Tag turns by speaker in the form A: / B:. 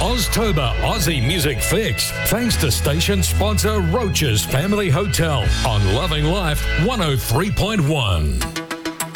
A: Oztober Aussie Music Fix, thanks to station sponsor Roach's Family Hotel on Loving Life 103.1.